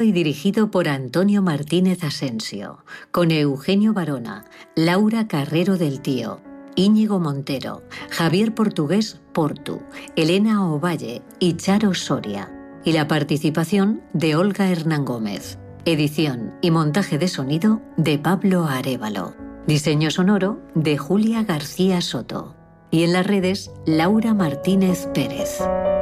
Y dirigido por Antonio Martínez Asensio, con Eugenio Barona, Laura Carrero del Tío, Íñigo Montero, Javier Portugués Portu, Elena Ovalle y Charo Soria. Y la participación de Olga Hernán Gómez. Edición y montaje de sonido de Pablo Arévalo. Diseño sonoro de Julia García Soto. Y en las redes, Laura Martínez Pérez.